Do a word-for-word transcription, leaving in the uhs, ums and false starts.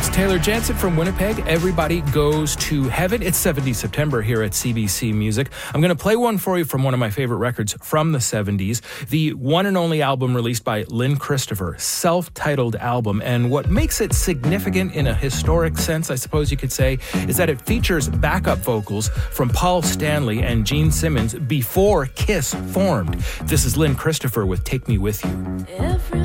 It's Taylor Jansen from Winnipeg. Everybody Goes to Heaven. It's seventies September here at C B C Music. I'm going to play one for you from one of my favorite records from the seventies. The one and only album released by Lynn Christopher, self-titled album. And what makes it significant in a historic sense, I suppose you could say, is that it features backup vocals from Paul Stanley and Gene Simmons before Kiss formed. This is Lynn Christopher with Take Me With You. Every